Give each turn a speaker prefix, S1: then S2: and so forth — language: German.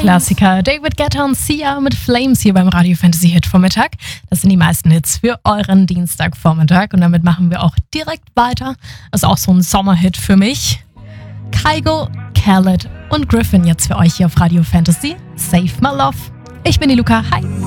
S1: Klassiker. David Guetta und Sia mit Flames hier beim Radio Fantasy Hit Vormittag. Das sind die meisten Hits für euren Dienstagvormittag und damit machen wir auch direkt weiter. Das ist auch so ein Sommerhit für mich. Kygo, Khaled und Griffin jetzt für euch hier auf Radio Fantasy. Save My Love. Ich bin die Luca. Hi.